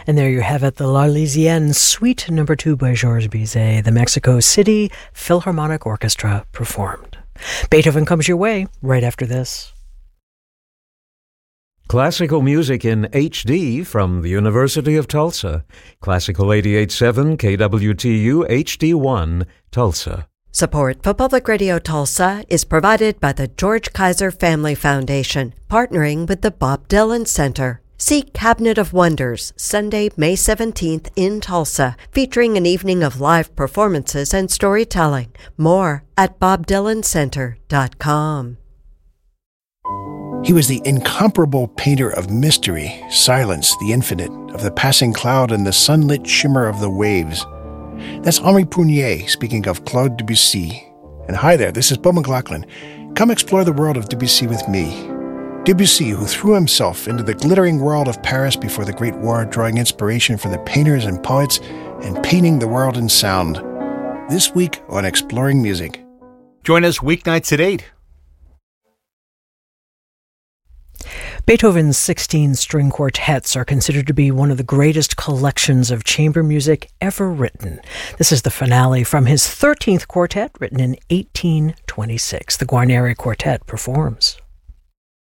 And there you have it, the L'Arlésienne Suite No. 2 by Georges Bizet, the Mexico City Philharmonic Orchestra performed. Beethoven comes your way right after this. Classical music in HD from the University of Tulsa. Classical 88.7 KWTU HD1, Tulsa. Support for Public Radio Tulsa is provided by the George Kaiser Family Foundation, partnering with the Bob Dylan Center. See Cabinet of Wonders, Sunday, May 17th in Tulsa, featuring an evening of live performances and storytelling. More at bobdylancenter.com. He was the incomparable painter of mystery, silence, the infinite, of the passing cloud and the sunlit shimmer of the waves. That's Henri Prunier speaking of Claude Debussy. And hi there, this is Bill McLaughlin. Come explore the world of Debussy with me. Debussy, who threw himself into the glittering world of Paris before the Great War, drawing inspiration from the painters and poets and painting the world in sound. This week on Exploring Music. Join us weeknights at 8. Beethoven's 16 string quartets are considered to be one of the greatest collections of chamber music ever written. This is the finale from his 13th quartet, written in 1826. The Guarneri Quartet performs.